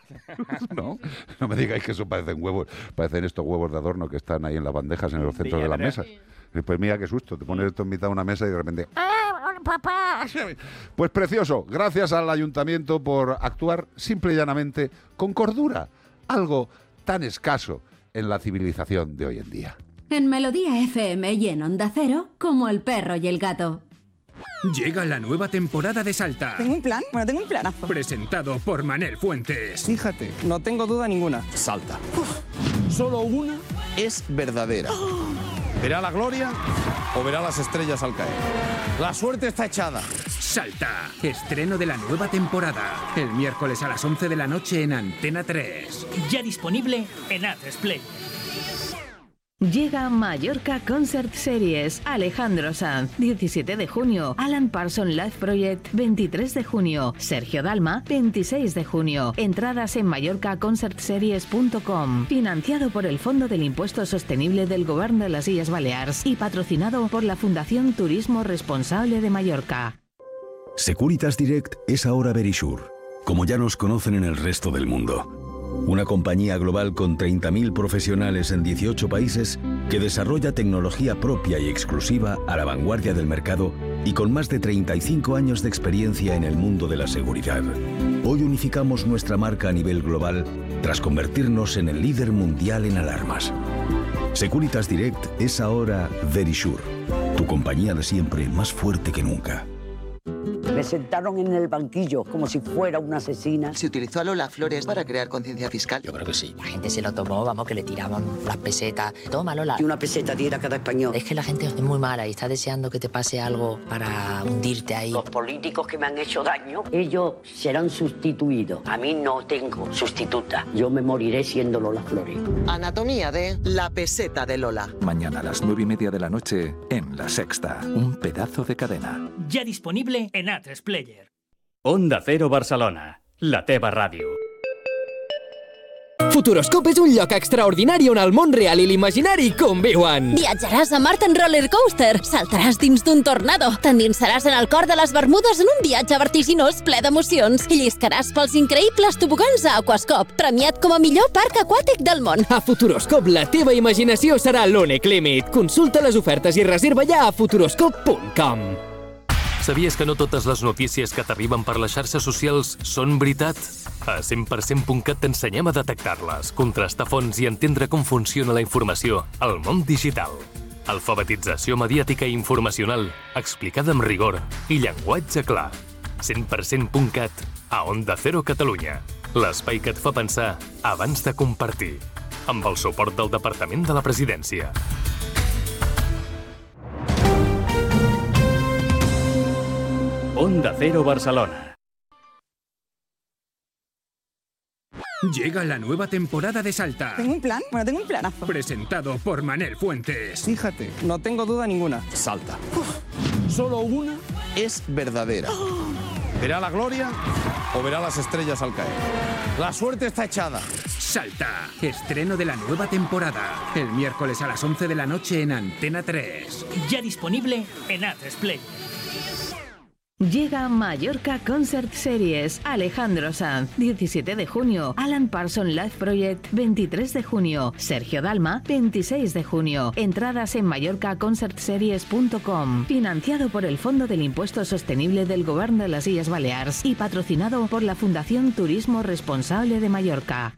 No, no me digáis que eso parecen huevos, parecen estos huevos de adorno que están ahí en las bandejas en los centros de las mesas. Pues mira qué susto, te pones esto en mitad de una mesa y de repente... ¡Papá! Pues precioso, gracias al ayuntamiento por actuar simple y llanamente con cordura, algo tan escaso en la civilización de hoy en día. En Melodía FM y en Onda Cero, como el perro y el gato. Llega la nueva temporada de Salta. ¿Tengo un plan? Bueno, tengo un planazo. Presentado por Manel Fuentes. Fíjate, no tengo duda ninguna. Salta. Solo una es verdadera. ¿Verá la gloria o verá las estrellas al caer? La suerte está echada. Salta. Estreno de la nueva temporada. El miércoles a las 11 de la noche en Antena 3. Ya disponible en Atresplay. Llega Mallorca Concert Series. Alejandro Sanz, 17 de junio. Alan Parsons Live Project, 23 de junio. Sergio Dalma, 26 de junio. Entradas en mallorcaconcertseries.com. Financiado por el Fondo del Impuesto Sostenible del Govern de las Illes Balears y patrocinado por la Fundación Turismo Responsable de Mallorca. Securitas Direct es ahora Verisure, como ya nos conocen en el resto del mundo. Una compañía global con 30.000 profesionales en 18 países que desarrolla tecnología propia y exclusiva a la vanguardia del mercado y con más de 35 años de experiencia en el mundo de la seguridad. Hoy unificamos nuestra marca a nivel global tras convertirnos en el líder mundial en alarmas. Securitas Direct es ahora Verisure, tu compañía de siempre más fuerte que nunca. Me sentaron en el banquillo como si fuera una asesina. ¿Se utilizó a Lola Flores para crear conciencia fiscal? Yo creo que sí. La gente se lo tomó, vamos, que le tiraban las pesetas. Toma, Lola. Y una peseta diera cada español. Es que la gente es muy mala y está deseando que te pase algo para hundirte ahí. Los políticos que me han hecho daño, ellos serán sustituidos. A mí no tengo sustituta. Yo me moriré siendo Lola Flores. Anatomía de la peseta de Lola. Mañana a las 9:30 de la noche en La Sexta. Un pedazo de cadena. Ya disponible en Atresplayer. Onda Cero Barcelona, la teva ràdio. Futuroscope és un lloc extraordinari on el món real i l'imaginari conviuen. Viatjaràs a Mart en roller coaster, saltaràs dins d'un tornado, t'endinsaràs en el cor de les Bermudes en un viatge vertiginós ple d'emocions i lliscaràs pels increïbles tobogans a Aquascop, premiat com a millor parc aquàtic del món. A Futuroscope la teva imaginació serà l'únic límit. Consulta les ofertes i reserva ja a futuroscope.com. Sabies que no totes les notícies que t'arriben per les xarxes socials són veritat? A 100%.cat t'ensenyem a detectar-les, contrastar fonts i entendre com funciona la informació al món digital. Alfabetització mediàtica i informacional, explicada amb rigor i llenguatge clar. 100%.cat, a Onda Cero Catalunya. L'espai que et fa pensar abans de compartir. Amb el suport del Departament de la Presidència. Onda Cero Barcelona. Llega la nueva temporada de Salta. ¿Tengo un plan? Bueno, tengo un planazo. Presentado por Manel Fuentes. Fíjate, no tengo duda ninguna. Salta. Solo una es verdadera. ¿Verá la gloria o verá las estrellas al caer? La suerte está echada. Salta. Estreno de la nueva temporada. El miércoles a las 11 de la noche en Antena 3. Ya disponible en Atresplayer. Llega Mallorca Concert Series. Alejandro Sanz, 17 de junio. Alan Parsons Live Project, 23 de junio. Sergio Dalma, 26 de junio. Entradas en mallorcaconcertseries.com. Financiado por el Fondo del Impuesto Sostenible del Govern de las Illes Balears y patrocinado por la Fundación Turismo Responsable de Mallorca.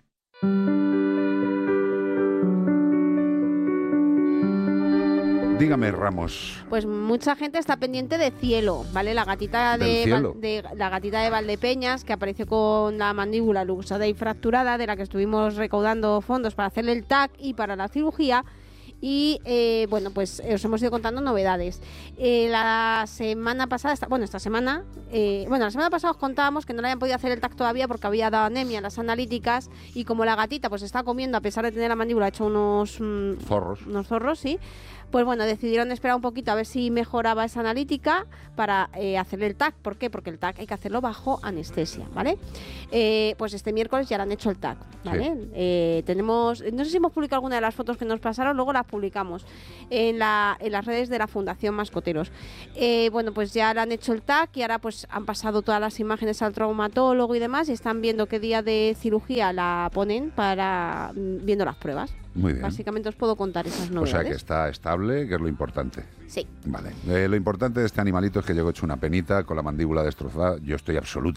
Dígame, Ramos. Pues mucha gente está pendiente de Cielo, ¿vale? La gatita la gatita de Valdepeñas, que apareció con la mandíbula luxada y fracturada, de la que estuvimos recaudando fondos para hacerle el TAC y para la cirugía. Y bueno, pues os hemos ido contando novedades. La semana pasada, la semana pasada os contábamos que no le habían podido hacer el TAC todavía porque había dado anemia en las analíticas, y como la gatita pues está comiendo, a pesar de tener la mandíbula hecho unos zorros, sí. Pues bueno, decidieron esperar un poquito a ver si mejoraba esa analítica para hacerle el TAC. ¿Por qué? Porque el TAC hay que hacerlo bajo anestesia, ¿vale? Pues este miércoles ya le han hecho el TAC, ¿vale? Sí. Tenemos, no sé si hemos publicado alguna de las fotos que nos pasaron, luego las publicamos en las redes de la Fundación Mascoteros. Bueno, pues ya le han hecho el TAC y ahora pues han pasado todas las imágenes al traumatólogo y demás y están viendo qué día de cirugía la ponen para viendo las pruebas. Muy bien. Básicamente os puedo contar esas novedades. O sea que está estable, que es lo importante. Sí. Vale. Lo importante de este animalito es que llegó hecho una penita con la mandíbula destrozada. Yo estoy absolutamente